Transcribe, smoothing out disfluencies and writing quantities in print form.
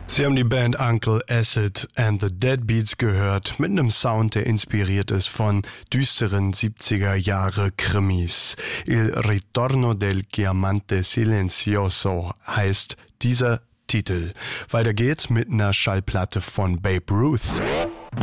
Sie haben die Band Uncle Acid and the Deadbeats gehört, mit einem Sound, der inspiriert ist von düsteren 70er-Jahre-Krimis. Il Ritorno del Chiamante Silenzioso heißt dieser Titel. Weiter geht's mit einer Schallplatte von Babe Ruth.